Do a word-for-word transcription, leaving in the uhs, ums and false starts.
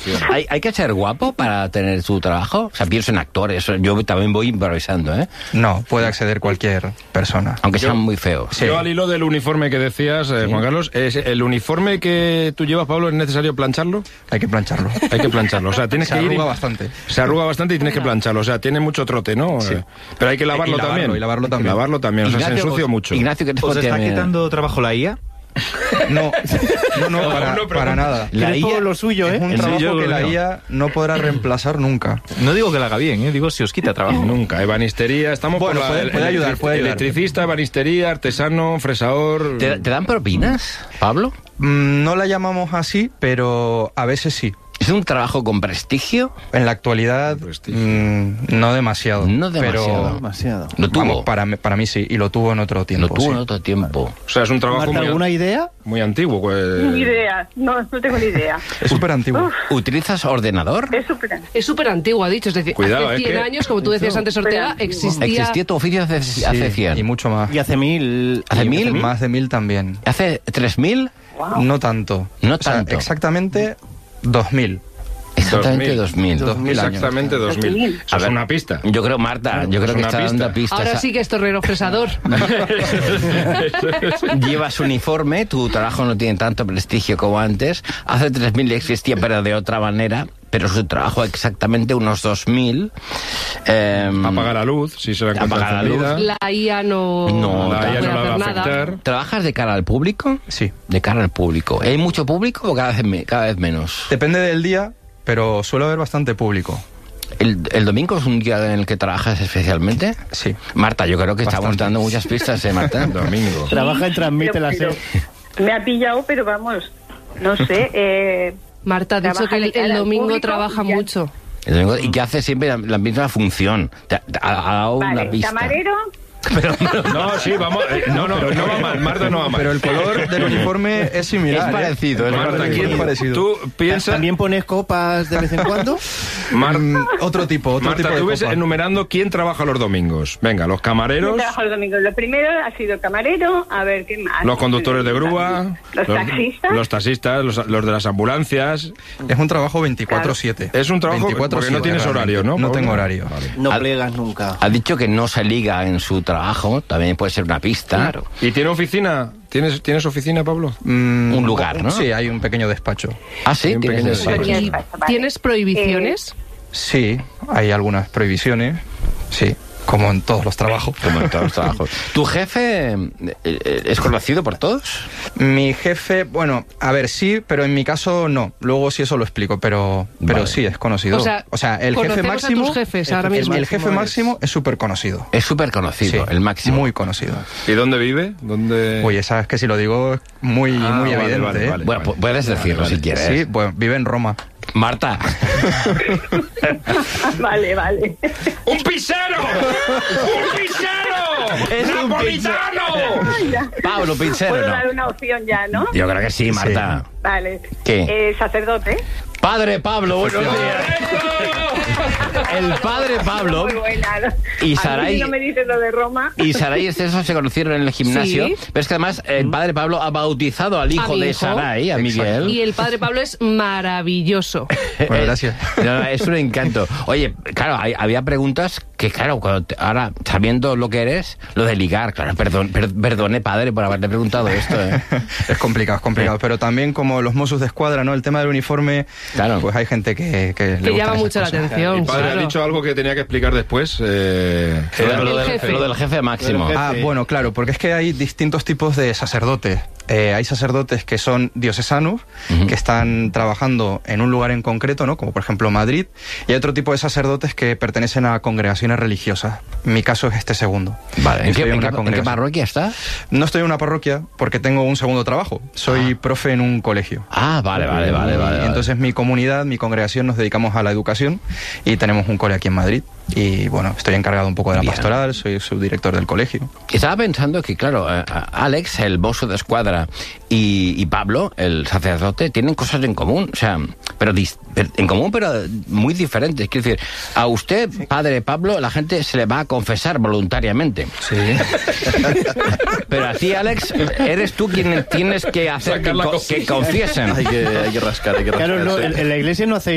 improvisación. ¿Hay, ¿Hay que ser guapo para tener tu trabajo? O sea, pienso en actores, yo también voy improvisando, ¿eh? No, puede acceder cualquier persona. Aunque Yo- sean muy feos. Sí. Yo al hilo del uniforme que decías, eh, Juan Carlos, ¿es ¿el uniforme que tú llevas, Pablo, es necesario plancharlo? Hay que plancharlo. Hay que plancharlo, o sea, tienes Se que ir... arruga y- bastante. Se arruga bastante y tienes que plancharlo, o sea, tiene mucho trote, ¿no? Sí. Eh, Pero hay que lavarlo, Y lavarlo, también. y lavarlo también. Lavarlo también, o sea, se Ignacio, ensucia os- mucho. Ignacio, ¿qué te ¿Os está tiene- quitando trabajo la I A? No, no, no, para, no, pero- para nada. La Tiene I A todo lo suyo, ¿eh? Es un El trabajo suyo que lo la veo. I A no podrá reemplazar nunca. No digo que la haga bien, ¿eh? Digo si os quita trabajo. Nunca, ebanistería, estamos Bueno, por la... puede- el- puede electri- ayudar, puede ayudar. Electricista, ebanistería, artesano, fresador... ¿Te, te dan propinas, Pablo? Mm, No la llamamos así, pero a veces sí. ¿Es un trabajo con prestigio? En la actualidad, Prestigio. mm, no demasiado. No demasiado. Pero, Demasiado. Lo tuvo. vamos, para, mí- para mí sí, y lo tuvo en otro tiempo. Lo tuvo sí. en otro tiempo. O sea, es un trabajo Marta, muy, ¿alguna idea? muy antiguo. Pues... Ni idea, no, no tengo ni idea. Es súper antiguo. Uf, ¿Utilizas ordenador? es súper... Es súper antiguo, ha dicho. Es decir, Cuidado, hace es cien que- años, como tú decías antes, Ortega, Súper existía... ¿Existía tu oficio hace, Sí, hace cien? y mucho más. Y hace mil... ¿Hace y mil? Más de mil también. ¿Hace tres mil? No tanto. No O sea, tanto. exactamente dos mil. Exactamente dos mil. Dos mil años. Exactamente dos mil. mil. Eso es una pista. Yo creo, Marta, yo creo es que una está pista. dando pistas. Ahora sí que es torrero fresador. Llevas uniforme, tu trabajo no tiene tanto prestigio como antes. Hace tres mil existía, pero de otra manera. Pero su trabajo exactamente unos dos mil. Eh, Apaga la luz, si se la encuentra Apaga la luz. encendida. La I A no, No, La I A puede no la va a hacer nada. afectar. ¿Trabajas de cara al público? Sí. De cara al público. ¿Hay mucho público o cada vez, me- cada vez menos? Depende del día, pero suele haber bastante público. ¿El, el domingo es un día en el que trabajas especialmente? Sí. Marta, yo creo que estamos Bastante. dando muchas pistas, ¿eh, Marta? Domingo. Trabaja y transmite Pero- la pero SER. Me ha pillado, pero vamos, no sé. Eh, Marta ha dicho Trabaja que el, de cara el al domingo público trabaja y ya. mucho. El domingo- y que hace siempre la, la misma función. Te ha, te ha dado una vale, pista. camarero, No, sí, vamos. eh, no, no, no va mal. Marta no va mal. Pero el color del uniforme es similar. Es ¿eh? parecido, es Marta, parecido. ¿quién- Es parecido. tú piensas... ¿También pones copas de vez en cuando? Mar- Mm, otro tipo, otro Marta, tipo de tú ves copa. enumerando quién trabaja los domingos. Venga, los yo camareros, trabajo el domingo. Lo primero ha sido camarero, a ver qué más. los conductores de grúa, Los taxistas. los taxistas, los, los de las ambulancias. Es un trabajo veinticuatro siete. Es un trabajo porque no tienes horario, ¿no, No Pablo? tengo horario. No Al- plegas nunca. Ha dicho que no se liga en su trabajo, también puede ser una pista. Claro. ¿Y tiene oficina? ¿Tienes, ¿tienes oficina, Pablo? Mm, Un lugar, ¿no? Sí, hay un pequeño despacho. Ah, sí, Hay un tienes pequeño eso. despacho. ¿Y Vale. tienes prohibiciones? Sí, hay algunas prohibiciones. Sí, como en todos los trabajos. Como en todos los trabajos. ¿Tu jefe eh, eh, es conocido por todos? Mi jefe, bueno, a ver, sí, pero en mi caso no. Luego sí eso lo explico, pero, pero Vale. sí es conocido. O sea, el jefe conocemos a máximo. tus jefes ahora el, mismo. el jefe máximo es súper conocido. Es súper conocido, Sí, el máximo. Muy conocido. ¿Y dónde vive? ¿Dónde... Oye, sabes que si lo digo es muy, Ah, muy vale, evidente. vale, ¿eh? vale. Bueno, pu- puedes decirlo vale. si quieres. Sí, bueno, vive en Roma. Marta. Vale, vale. ¡Un pisero! ¡Un pisero! Es un ¡Napolitano! Ay, ya. Pablo Pizzero, Puedo ¿no? dar una opción ya, ¿no? Yo creo que sí, Marta. Vale. ¿Qué? Eh, sacerdote. Padre Pablo, buenos días. El padre Pablo Muy buena. ¿no? y A mí Saray- si no me dices lo de Roma. y Saray y Esteso se conocieron en el gimnasio. Sí. Pero es que además el padre Pablo ha bautizado al hijo mi de hijo. Saray, a Miguel. Y el padre Pablo es maravilloso. Bueno, gracias. No, no, es un encanto. Oye, claro, hay- había preguntas que, claro, cuando te- ahora, sabiendo lo que eres, lo de ligar, claro, perdón, per- perdone, padre, por haberle preguntado esto, ¿eh? Es complicado, es complicado. Pero también como los Mossos de Escuadra, ¿no? El tema del uniforme, Claro. pues hay gente que, que, le Que gustan llama esas mucho la cosas. atención. Mi padre claro. ha dicho algo que tenía que explicar después. Eh... Lo, de- lo El del, jefe. lo del jefe máximo. Lo del Ah, jefe. bueno, claro, porque es que hay distintos tipos de sacerdotes. Eh, hay sacerdotes que son diocesanos, Ujú. que están trabajando en un lugar en concreto, ¿no? Como por ejemplo Madrid, y hay otro tipo de sacerdotes que pertenecen a congregaciones religiosas. Mi caso es este segundo. Vale, ¿en Yo qué, estoy en una qué- en qué congregación. parroquia está? No estoy en una parroquia porque tengo un segundo trabajo. Soy profe en un colegio. Ah, vale, vale, vale, vale. Y vale. entonces mi comunidad, mi congregación nos dedicamos a la educación y tenemos un cole aquí en Madrid. Y bueno, estoy encargado un poco de la Bien. pastoral, soy subdirector del colegio. Estaba pensando que, claro, eh, Alex, el mozo de escuadra, y, y Pablo, el sacerdote, tienen cosas en común, o sea, pero, dis- pero en común, pero muy diferentes. Quiero decir, a usted, padre Pablo, la gente se le va a confesar voluntariamente. Sí. Pero a ti, Alex, eres tú quien tienes que hacer que, Sacar la co- cosilla. que confiesen. Hay que, hay que rascar, hay que rascar. Claro, no, sí. en, en la iglesia no hace